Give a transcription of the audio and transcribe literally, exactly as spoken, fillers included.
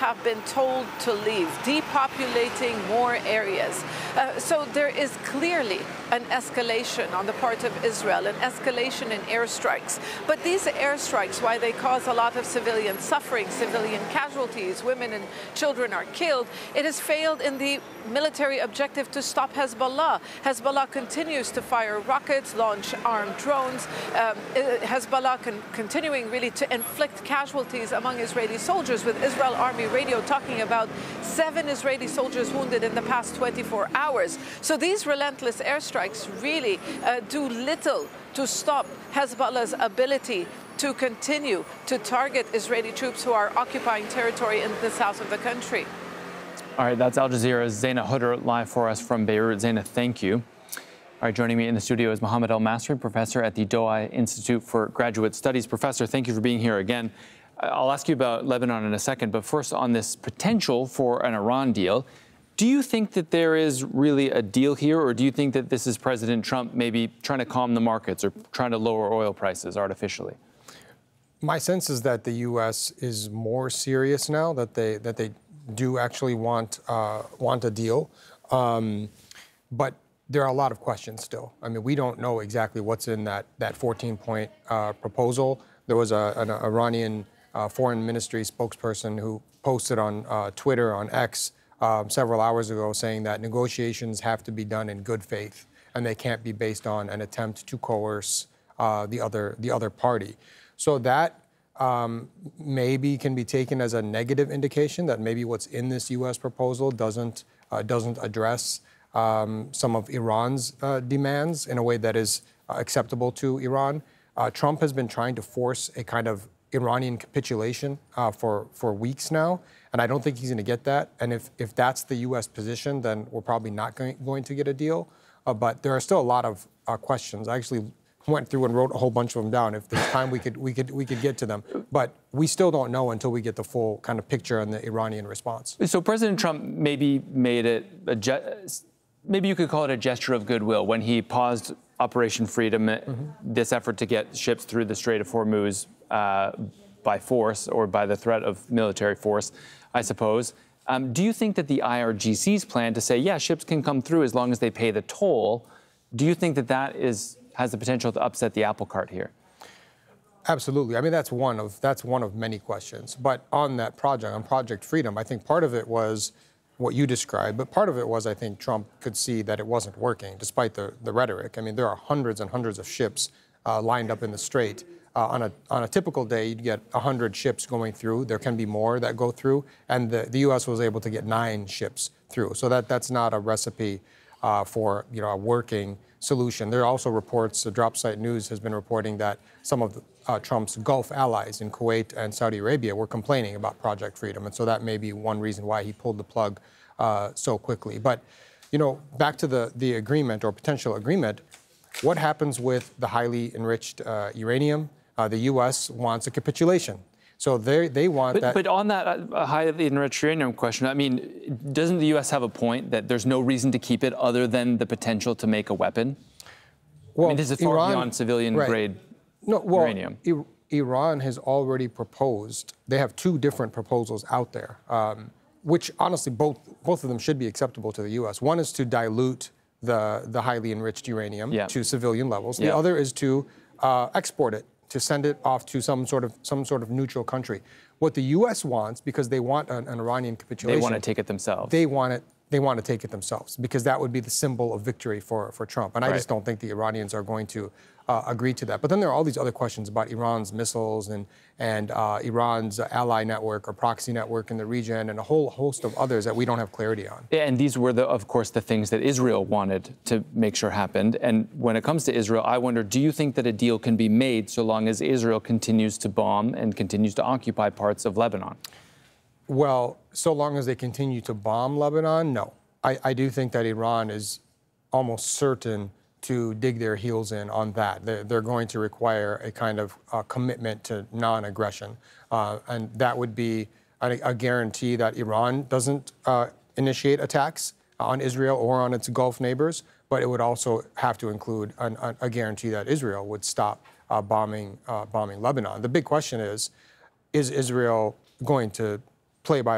have been told to leave, depopulating more areas. Uh, so there is clearly an escalation on the part of Israel, an escalation in airstrikes. But these airstrikes, while they cause a lot of civilian suffering, civilian casualties, women and children are killed, it has failed in the military objective to stop Hezbollah. Hezbollah continues to fire rockets, launch armed drones. Um, Hezbollah con continuing really to inflict casualties among Israeli soldiers, with Israel Army Radio talking about seven Israeli soldiers wounded in the past twenty-four hours. So these relentless airstrikes really uh, do little to stop Hezbollah's ability to continue to target Israeli troops who are occupying territory in the south of the country. All right, that's Al Jazeera's Zaina Hutter live for us from Beirut. Zaina, thank you. All right, joining me in the studio is Mohammed El-Masri, professor at the Douai Institute for Graduate Studies. Professor, thank you for being here again. I'll ask you about Lebanon in a second, but first on this potential for an Iran deal. Do you think that there is really a deal here, or do you think that this is President Trump maybe trying to calm the markets or trying to lower oil prices artificially? My sense is that the U S is more serious now, that they that they do actually want uh, want a deal, um, but there are a lot of questions still. I mean, we don't know exactly what's in that that fourteen-point uh, proposal. There was a, an Iranian uh, foreign ministry spokesperson who posted on uh, Twitter, on X, um, several hours ago, saying that negotiations have to be done in good faith, and they can't be based on an attempt to coerce uh, the other the other party. So that um, maybe can be taken as a negative indication that maybe what's in this U S proposal doesn't uh, doesn't address um, some of Iran's uh, demands in a way that is uh, acceptable to Iran. Uh, Trump has been trying to force a kind of Iranian capitulation uh, for for weeks now, and I don't think he's going to get that. And if if that's the U S position, then we're probably not going, going to get a deal. Uh, but there are still a lot of uh, questions. I actually went through and wrote a whole bunch of them down. If there's time, we could we could we could get to them. But we still don't know until we get the full kind of picture on the Iranian response. So President Trump maybe made it a ge- maybe you could call it a gesture of goodwill when he paused Operation Freedom, mm-hmm. this effort to get ships through the Strait of Hormuz uh, by force or by the threat of military force, I suppose. Um, do you think that the I R G C's plan to say, yeah, ships can come through as long as they pay the toll, do you think that that is has the potential to upset the apple cart here? Absolutely. I mean, that's one of that's one of many questions. But on that project, on Project Freedom, I think part of it was what you described, but part of it was I think Trump could see that it wasn't working, despite the, the rhetoric. I mean, there are hundreds and hundreds of ships uh, lined up in the Strait. Uh, on a on a typical day, you'd get one hundred ships going through. There can be more that go through, and the, the U S was able to get nine ships through. So that that's not a recipe uh, for you know a working solution. There are also reports, the Drop Site News has been reporting that some of the, uh, Trump's Gulf allies in Kuwait and Saudi Arabia were complaining about Project Freedom. And so that may be one reason why he pulled the plug uh, so quickly. But, you know, back to the, the agreement or potential agreement, what happens with the highly enriched uh, uranium? Uh, the U S wants a capitulation. So they they want but, that. But on that uh, highly enriched uranium question, I mean, doesn't the U S have a point that there's no reason to keep it other than the potential to make a weapon? Well, I mean, this is far Iran, beyond civilian right. grade no, well, uranium. I, Iran has already proposed. They have two different proposals out there, um, which honestly both both of them should be acceptable to the U S. One is to dilute the the highly enriched uranium yeah. to civilian levels. The yeah. other is to uh, export it, to send it off to some sort of some sort of neutral country. What the U S wants, because they want an, an Iranian capitulation, they want to take it themselves. They want it. They want to take it themselves because that would be the symbol of victory for for Trump. And I right. just don't think the Iranians are going to uh, agree to that. But then there are all these other questions about Iran's missiles and and uh, Iran's ally network or proxy network in the region, and a whole host of others that we don't have clarity on. And these were, the, of course, the things that Israel wanted to make sure happened. And when it comes to Israel, I wonder, do you think that a deal can be made so long as Israel continues to bomb and continues to occupy parts of Lebanon? Well, so long as they continue to bomb Lebanon, no. I, I do think that Iran is almost certain to dig their heels in on that. They're, they're going to require a kind of uh, commitment to non-aggression. Uh, and that would be a, a guarantee that Iran doesn't uh, initiate attacks on Israel or on its Gulf neighbors, but it would also have to include an, a, a guarantee that Israel would stop uh, bombing, uh, bombing Lebanon. The big question is, is Israel going to play by